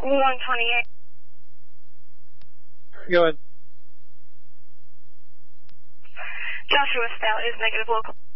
128. Go ahead. Joshua Stout is negative local.